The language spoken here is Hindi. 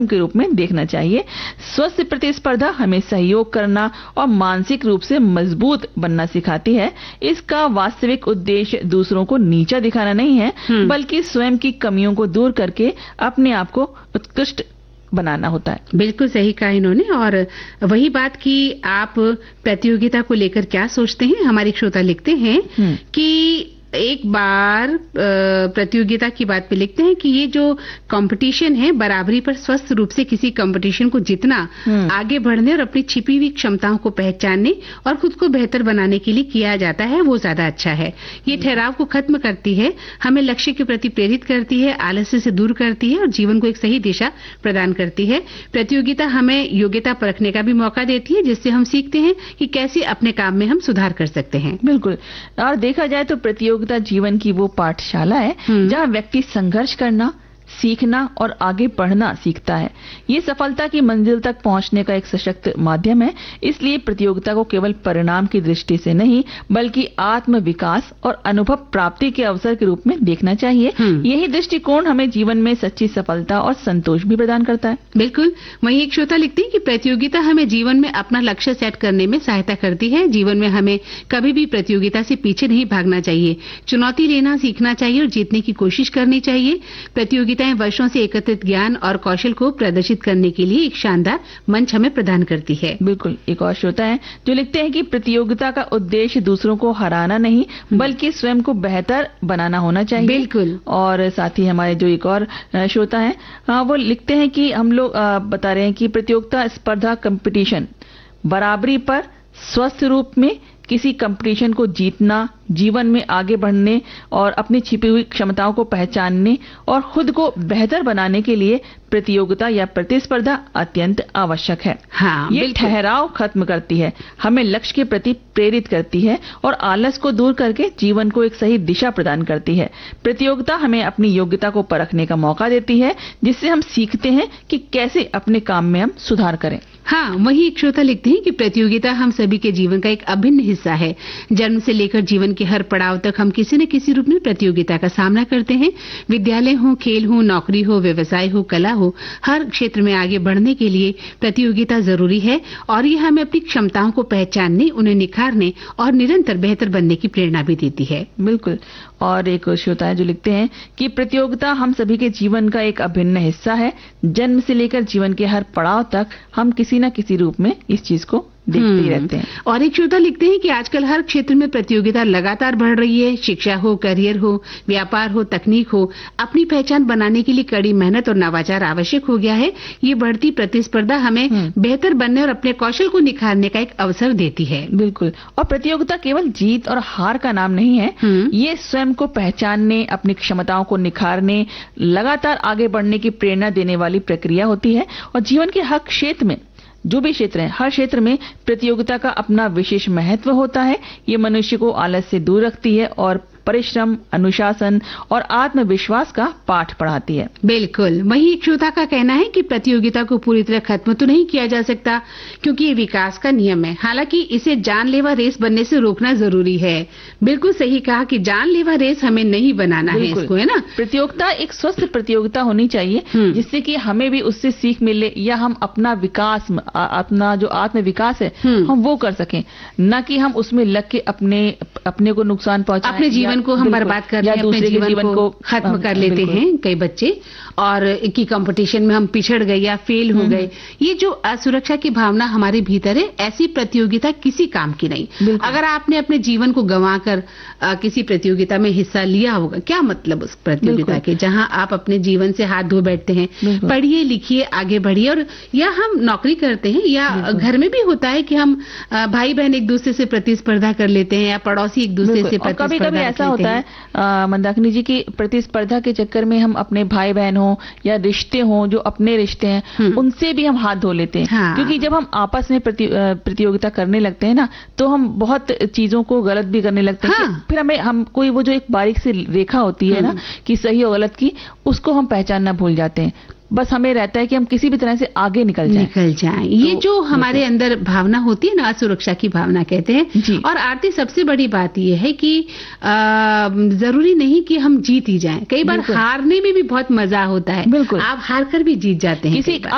के रूप में देखना चाहिए। स्वस्थ प्रतिस्पर्धा हमें सहयोग करना और मानसिक रूप से मजबूत बनना सिखाती है। इसका वास्तविक उद्देश्य दूसरों को नीचा दिखाना नहीं है, बल्कि स्वयं की कमियों को दूर करके अपने आप को उत्कृष्ट बनाना होता है। बिल्कुल सही कहा इन्होंने। और वही बात कि आप प्रतियोगिता को लेकर क्या सोचते हैं। हमारे श्रोता लिखते हैं कि एक बार प्रतियोगिता की बात पे लिखते हैं कि ये जो कंपटीशन है बराबरी पर स्वस्थ रूप से किसी कंपटीशन को जीतना, आगे बढ़ने और अपनी छिपी हुई क्षमताओं को पहचानने और खुद को बेहतर बनाने के लिए किया जाता है, वो ज्यादा अच्छा है। ये ठहराव को खत्म करती है, हमें लक्ष्य के प्रति प्रेरित करती है, आलस्य से दूर करती है और जीवन को एक सही दिशा प्रदान करती है। प्रतियोगिता हमें योग्यता परखने का भी मौका देती है, जिससे हम सीखते हैं कि कैसे अपने काम में हम सुधार कर सकते हैं। बिल्कुल। और देखा जाए तो प्रतियोगिता जीवन की वो पाठशाला है जहां व्यक्ति संघर्ष करना, सीखना और आगे बढ़ना सीखता है। ये सफलता की मंजिल तक पहुंचने का एक सशक्त माध्यम है। इसलिए प्रतियोगिता को केवल परिणाम की दृष्टि से नहीं, बल्कि आत्म विकास और अनुभव प्राप्ति के अवसर के रूप में देखना चाहिए। यही दृष्टिकोण हमें जीवन में सच्ची सफलता और संतोष भी प्रदान करता है। बिल्कुल। वहीं एक श्रोता लिखते हैं कि प्रतियोगिता हमें जीवन में अपना लक्ष्य सेट करने में सहायता करती है। जीवन में हमें कभी भी प्रतियोगिता से पीछे नहीं भागना चाहिए, चुनौती लेना सीखना चाहिए और जीतने की कोशिश करनी चाहिए। प्रतियोगिता वर्षों से एकत्रित ज्ञान और कौशल को प्रदर्शित करने के लिए एक शानदार मंच हमें प्रदान करती है। बिल्कुल। एक और श्रोता है जो लिखते हैं कि प्रतियोगिता का उद्देश्य दूसरों को हराना नहीं, बल्कि स्वयं को बेहतर बनाना होना चाहिए। बिल्कुल। और साथ ही हमारे जो एक और श्रोता है वो लिखते हैं कि हम लोग बता रहे हैं कि प्रतियोगिता, स्पर्धा, कंपटीशन बराबरी पर स्वस्थ रूप में किसी कंपटीशन को जीतना, जीवन में आगे बढ़ने और अपनी छिपी हुई क्षमताओं को पहचानने और खुद को बेहतर बनाने के लिए प्रतियोगिता या प्रतिस्पर्धा अत्यंत आवश्यक है। ये ठहराव खत्म करती है, हमें लक्ष्य के प्रति प्रेरित करती है और आलस को दूर करके जीवन को एक सही दिशा प्रदान करती है। प्रतियोगिता हमें अपनी योग्यता को परखने का मौका देती है, जिससे हम सीखते हैं कि कैसे अपने काम में हम सुधार करें। वही एक श्रोता लिखते हैं कि प्रतियोगिता हम सभी के जीवन का एक अभिन्न हिस्सा है। जन्म से लेकर जीवन के हर पड़ाव तक हम किसी न किसी रूप में प्रतियोगिता का सामना करते हैं। विद्यालय हो, खेल हो, नौकरी हो, व्यवसाय हो, कला हो, हर क्षेत्र में आगे बढ़ने के लिए प्रतियोगिता जरूरी है और ये हमें अपनी क्षमताओं को पहचानने, उन्हें निखारने और निरंतर बेहतर बनने की प्रेरणा भी देती है। बिल्कुल। और एक श्रोता है जो लिखते हैं कि प्रतियोगिता हम सभी के जीवन का एक अभिन्न हिस्सा है। जन्म से लेकर जीवन के हर पड़ाव तक हम किसी न किसी रूप में इस चीज को देखते ही रहते हैं। और एक श्रोता लिखते हैं कि आजकल हर क्षेत्र में प्रतियोगिता लगातार बढ़ रही है। शिक्षा हो, करियर हो, व्यापार हो, तकनीक हो, अपनी पहचान बनाने के लिए कड़ी मेहनत और नवाचार आवश्यक हो गया है। ये बढ़ती प्रतिस्पर्धा हमें बेहतर बनने और अपने कौशल को निखारने का एक अवसर देती है। बिल्कुल। और प्रतियोगिता केवल जीत और हार का नाम नहीं है। ये स्वयं को पहचानने, अपनी क्षमताओं को निखारने, लगातार आगे बढ़ने की प्रेरणा देने वाली प्रक्रिया होती है। और जीवन के हर क्षेत्र में, जो भी क्षेत्र है, हर क्षेत्र में प्रतियोगिता का अपना विशेष महत्व होता है। ये मनुष्य को आलस से दूर रखती है और परिश्रम, अनुशासन और आत्मविश्वास का पाठ पढ़ाती है। बिल्कुल। वही एक श्रोता का कहना है कि प्रतियोगिता को पूरी तरह खत्म तो नहीं किया जा सकता, क्योंकि ये विकास का नियम है। हालांकि इसे जानलेवा रेस बनने से रोकना जरूरी है। बिल्कुल सही कहा कि जानलेवा रेस हमें नहीं बनाना है इसको, है ना। प्रतियोगिता एक स्वस्थ प्रतियोगिता होनी चाहिए, जिससे कि हमें भी उससे सीख मिले या हम अपना विकास, अपना जो आत्म विकास है हम वो कर सकें, न कि हम उसमें लग के अपने को नुकसान पहुंचाएं, अपने जीवन को हम बर्बाद कर रहे हैं, अपने जीवन को खत्म कर लेते हैं कई बच्चे। और की कंपटीशन में हम पिछड़ गए या फेल हो गए। ये जो असुरक्षा की भावना हमारे भीतर है, ऐसी प्रतियोगिता किसी काम की नहीं। अगर आपने अपने जीवन को गंवाकर किसी प्रतियोगिता में हिस्सा लिया होगा, क्या मतलब उस प्रतियोगिता के, जहां आप अपने जीवन से हाथ धो बैठते हैं। पढ़िए, लिखिए, आगे बढ़िए। और या हम नौकरी करते हैं या घर में भी होता है कि हम भाई बहन एक दूसरे से प्रतिस्पर्धा कर लेते हैं या पड़ोसी एक दूसरे से प्रतिस्पर्धा। कभी ऐसा होता है मंदाकिनी जी की प्रतिस्पर्धा के चक्कर में हम अपने भाई बहन हो या रिश्ते हो, जो अपने रिश्ते हैं, उनसे भी हम हाथ धो लेते हैं। क्योंकि जब हम आपस में प्रतियोगिता करने लगते हैं ना, तो हम बहुत चीजों को गलत भी करने लगते हैं। फिर हम कोई वो जो एक बारीक सी रेखा होती है ना कि सही और गलत की, उसको हम पहचानना भूल जाते हैं। बस हमें रहता है कि हम किसी भी तरह से आगे निकल जाएं। ये जो हमारे अंदर भावना होती है ना, असुरक्षा की भावना कहते हैं। और आरती, सबसे बड़ी बात ये है कि जरूरी नहीं कि हम जीत ही जाएं। कई बार हारने में भी बहुत मजा होता है। बिल्कुल। आप हार कर भी जीत जाते हैं।